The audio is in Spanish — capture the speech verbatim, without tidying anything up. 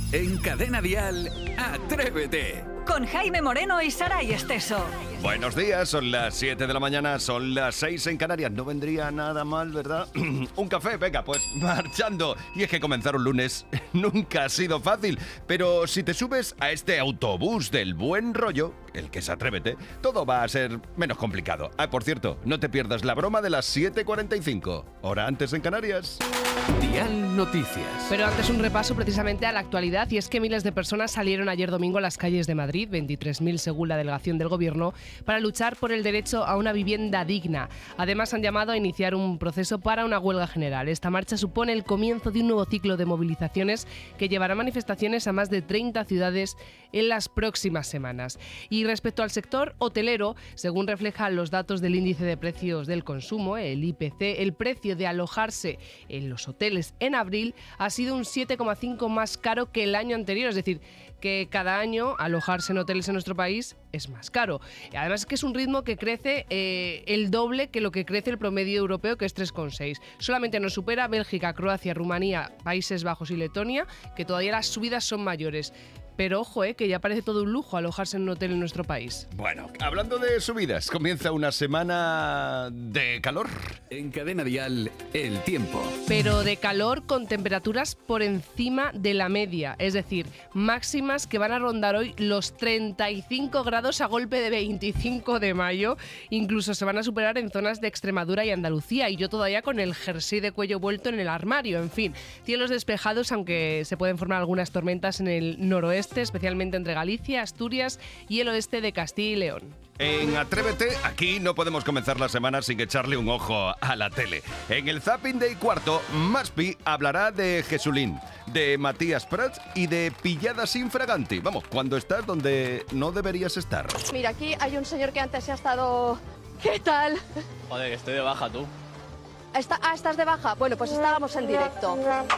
En Cadena Dial, Atrévete. Con Jaime Moreno y Saray Esteso. Buenos días, son las siete de la mañana, son las seis en Canarias. No vendría nada mal, ¿verdad? Un café, venga, pues marchando. Y es que comenzar un lunes nunca ha sido fácil. Pero si te subes a este autobús del buen rollo, el que es Atrévete, todo va a ser menos complicado. Ah, por cierto, no te pierdas la broma de las siete cuarenta y cinco, hora antes en Canarias. Dial Noticias. Pero antes un repaso precisamente a la actualidad, y es que miles de personas salieron ayer domingo a las calles de Madrid, veintitrés mil según la delegación del Gobierno, para luchar por el derecho a una vivienda digna. Además han llamado a iniciar un proceso para una huelga general. Esta marcha supone el comienzo de un nuevo ciclo de movilizaciones que llevará manifestaciones a más de treinta ciudades en las próximas semanas. Y respecto al sector hotelero, según reflejan los datos del índice de precios del consumo, el I P C, el precio de alojarse en los hoteles en abril ha sido un siete coma cinco más caro que el año anterior, es decir, que cada año alojarse en hoteles en nuestro país es más caro. Y además es que es un ritmo que crece eh, el doble que lo que crece el promedio europeo, que es tres coma seis. Solamente nos supera Bélgica, Croacia, Rumanía, Países Bajos y Letonia, que todavía las subidas son mayores. Pero ojo, eh, que ya parece todo un lujo alojarse en un hotel en nuestro país. Bueno, hablando de subidas, comienza una semana de calor. En Cadena Dial, el tiempo. Pero de calor con temperaturas por encima de la media, es decir, máximas que van a rondar hoy los treinta y cinco grados a golpe de veinticinco de mayo. Incluso se van a superar en zonas de Extremadura y Andalucía, y yo todavía con el jersey de cuello vuelto en el armario. En fin, cielos despejados, aunque se pueden formar algunas tormentas en el noroeste, especialmente entre Galicia, Asturias y el oeste de Castilla y León. En Atrévete, aquí no podemos comenzar la semana sin echarle un ojo a la tele. En el Zapping de cuarto, Maspi hablará de Jesulín, de Matías Prats y de Pilladas Infraganti. Vamos, cuando estás donde no deberías estar. Mira, aquí hay un señor que antes se ha estado... ¿Qué tal? Joder, que estoy de baja, tú. Está... Ah, ¿estás de baja? Bueno, pues estábamos en directo.